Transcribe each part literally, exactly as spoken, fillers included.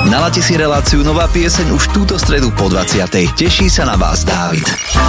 Nalaďte si reláciu Nová pieseň už túto stredu po dvadsiatej. Teší sa na vás Dávid.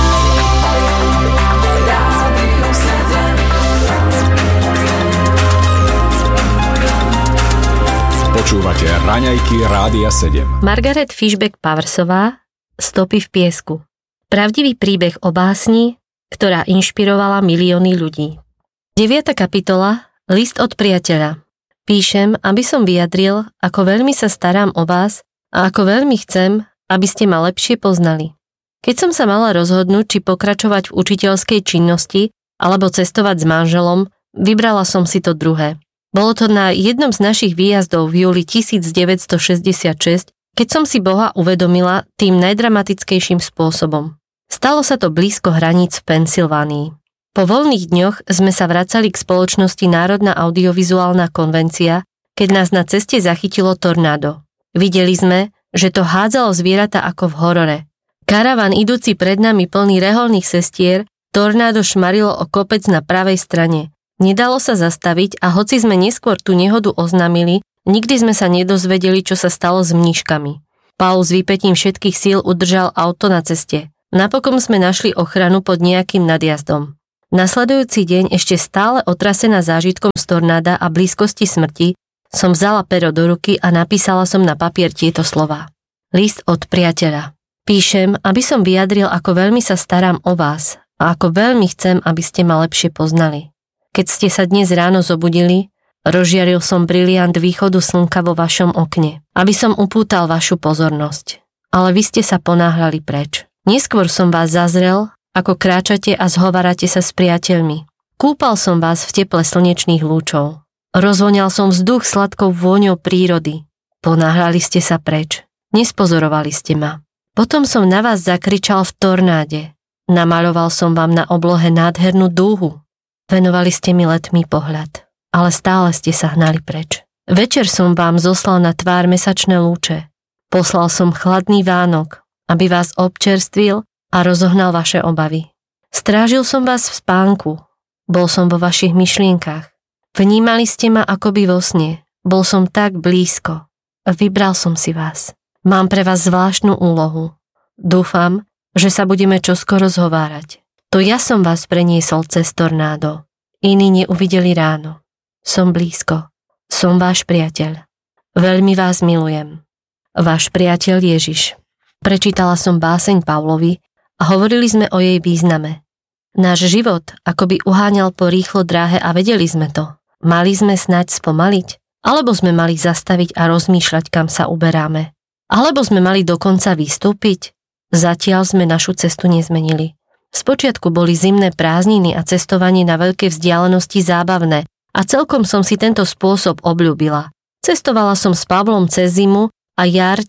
Počúvate Raňajky Rádia sedem. Margaret Fishback-Powersová Stopy v piesku. Pravdivý príbeh o básni, ktorá inšpirovala milióny ľudí. deviata kapitola. List od priateľa. Píšem, aby som vyjadril, ako veľmi sa starám o vás a ako veľmi chcem, aby ste ma lepšie poznali. Keď som sa mala rozhodnúť, či pokračovať v učiteľskej činnosti alebo cestovať s manželom, vybrala som si to druhé. Bolo to na jednom z našich výjazdov v júli devätnásťstošesťdesiatšesť, keď som si Boha uvedomila tým najdramatickejším spôsobom. Stalo sa to blízko hraníc v Pensylvánii. Po voľných dňoch sme sa vracali k spoločnosti Národná audiovizuálna konvencia, keď nás na ceste zachytilo tornádo. Videli sme, že to hádzalo zvieratá ako v horore. Karavan idúci pred nami plný reholných sestier, tornádo šmarilo o kopec na pravej strane. Nedalo sa zastaviť a hoci sme neskôr tú nehodu oznámili, nikdy sme sa nedozvedeli, čo sa stalo s mníškami. Paul s výpätím všetkých síl udržal auto na ceste. Napokon sme našli ochranu pod nejakým nadjazdom. Nasledujúci deň, ešte stále otrasená zážitkom z tornáda a blízkosti smrti, som vzala pero do ruky a napísala som na papier tieto slová. List od priateľa. Píšem, aby som vyjadril, ako veľmi sa starám o vás a ako veľmi chcem, aby ste ma lepšie poznali. Keď ste sa dnes ráno zobudili, rozžiaril som briliant východu slnka vo vašom okne, aby som upútal vašu pozornosť. Ale vy ste sa ponáhľali preč. Neskôr som vás zazrel, ako kráčate a zhovárate sa s priateľmi. Kúpal som vás v teple slnečných lúčov. Rozvoňal som vzduch sladkou vôňou prírody. Ponáhľali ste sa preč. Nespozorovali ste ma. Potom som na vás zakričal v tornáde. Namaľoval som vám na oblohe nádhernú dúhu. Venovali ste mi letmý pohľad, ale stále ste sa hnali preč. Večer som vám zoslal na tvár mesačné lúče. Poslal som chladný Vánok, aby vás občerstvil a rozohnal vaše obavy. Strážil som vás v spánku. Bol som vo vašich myšlienkach. Vnímali ste ma akoby vo sne. Bol som tak blízko. Vybral som si vás. Mám pre vás zvláštnu úlohu. Dúfam, že sa budeme čoskoro zhovárať. To ja som vás preniesol cez tornádo. Iní neuvideli ráno. Som blízko. Som váš priateľ. Veľmi vás milujem. Váš priateľ Ježiš. Prečítala som báseň Paulovi a hovorili sme o jej význame. Náš život akoby uháňal po rýchlo dráhe a vedeli sme to. Mali sme snať spomaliť? Alebo sme mali zastaviť a rozmýšľať, kam sa uberáme? Alebo sme mali dokonca vystúpiť? Zatiaľ sme našu cestu nezmenili. Spočiatku boli zimné prázdniny a cestovanie na veľké vzdialenosti zábavné a celkom som si tento spôsob obľúbila. Cestovala som s Pavlom cez zimu a jar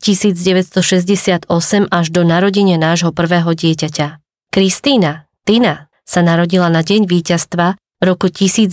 devätnásťstošesťdesiatosem až do narodenia nášho prvého dieťaťa. Kristína, Tina, sa narodila na deň víťazstva roku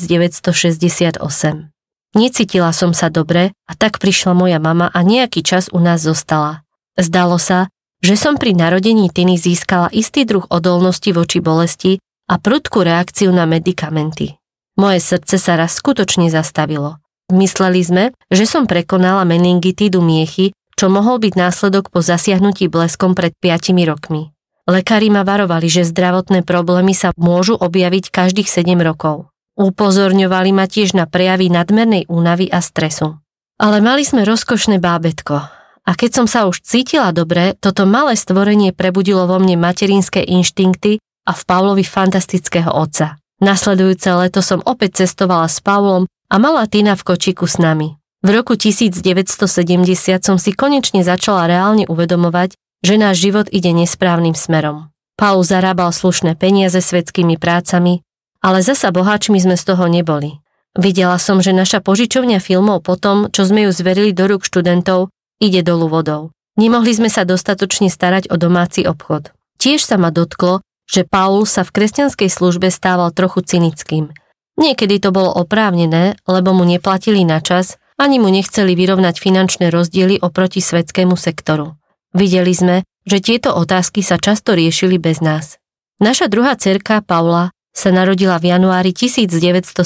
devätnásťstošesťdesiatosem. Necítila som sa dobre a tak prišla moja mama a nejaký čas u nás zostala. Zdalo sa, že som pri narodení Tiny získala istý druh odolnosti voči bolesti a prudkú reakciu na medikamenty. Moje srdce sa raz skutočne zastavilo. Mysleli sme, že som prekonala meningitídu miechy, čo mohol byť následok po zasiahnutí bleskom pred piatimi rokmi. Lekári ma varovali, že zdravotné problémy sa môžu objaviť každých sedem rokov. Upozorňovali ma tiež na prejavy nadmernej únavy a stresu. Ale mali sme rozkošné bábätko. A keď som sa už cítila dobre, toto malé stvorenie prebudilo vo mne materinské inštinkty a v Pavlovi fantastického otca. Nasledujúce leto som opäť cestovala s Pavlom a malá Tina v kočíku s nami. V roku devätnásťstosedemdesiat som si konečne začala reálne uvedomovať, že náš život ide nesprávnym smerom. Paul zarábal slušné peniaze svetskými prácami, ale zasa boháčmi sme z toho neboli. Videla som, že naša požičovňa filmov po tom, čo sme ju zverili do rúk študentov, ide dolu vodou. Nemohli sme sa dostatočne starať o domáci obchod. Tiež sa ma dotklo, že Paul sa v kresťanskej službe stával trochu cynickým. Niekedy to bolo oprávnené, lebo mu neplatili na čas, ani mu nechceli vyrovnať finančné rozdiely oproti svetskému sektoru. Videli sme, že tieto otázky sa často riešili bez nás. Naša druhá dcerka, Paula, sa narodila v januári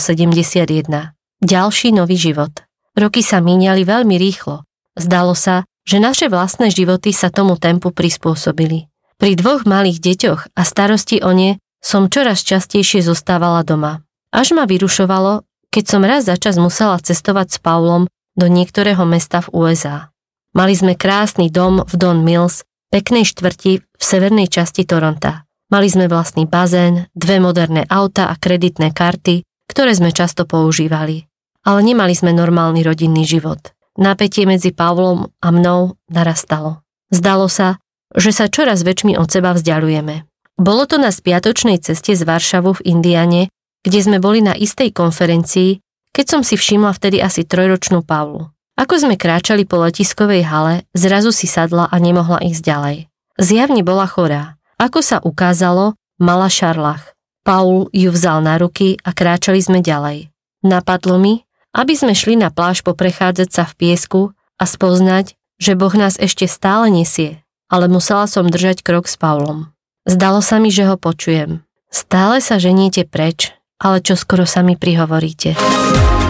devätnásťstosedemdesiatjeden. Ďalší nový život. Roky sa míňali veľmi rýchlo. Zdalo sa, že naše vlastné životy sa tomu tempu prispôsobili. Pri dvoch malých deťoch a starosti o ne som čoraz častejšie zostávala doma. Až ma vyrušovalo, keď som raz za čas musela cestovať s Paulom do niektorého mesta v ú es á. Mali sme krásny dom v Don Mills, peknej štvrti v severnej časti Toronta. Mali sme vlastný bazén, dve moderné auta a kreditné karty, ktoré sme často používali. Ale nemali sme normálny rodinný život. Napätie medzi Pavlom a mnou narastalo. Zdalo sa, že sa čoraz väčšmi od seba vzdialujeme. Bolo to na spiatočnej ceste z Varšavu v Indiane, kde sme boli na istej konferencii, keď som si všimla vtedy asi trojročnú Pavlu. Ako sme kráčali po letiskovej hale, zrazu si sadla a nemohla ísť ďalej. Zjavne bola chorá. Ako sa ukázalo, mala šarlach. Paul ju vzal na ruky a kráčali sme ďalej. Napadlo mi, aby sme šli na pláž poprechádzať sa v piesku a spoznať, že Boh nás ešte stále nesie, ale musela som držať krok s Paulom. Zdalo sa mi, že ho počujem. Stále sa ženiete preč, ale čoskoro sa mi prihovoríte.